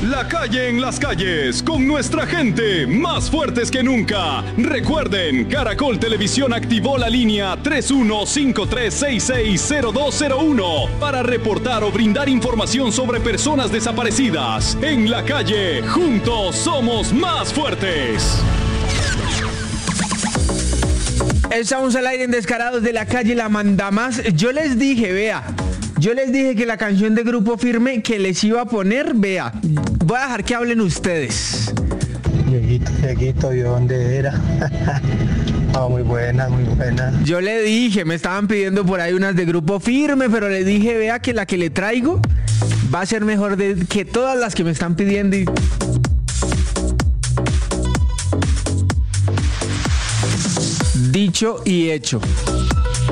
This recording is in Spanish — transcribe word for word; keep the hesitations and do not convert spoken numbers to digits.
La calle en las calles, con nuestra gente, más fuertes que nunca. Recuerden, Caracol Televisión activó la línea tres uno cinco tres seis seis cero dos cero uno para reportar o brindar información sobre personas desaparecidas. En la calle, juntos somos más fuertes. Estamos al aire en Descarados de la Calle La Mandamás. Yo les dije, vea, yo les dije que la canción de Grupo Firme que les iba a poner, vea, voy a dejar que hablen ustedes. Dieguito, Dieguito, ¿de dónde era? Oh, muy buena, muy buena. Yo le dije, me estaban pidiendo por ahí unas de Grupo Firme, pero le dije, vea, que la que le traigo va a ser mejor de, que todas las que me están pidiendo. Y... dicho y hecho.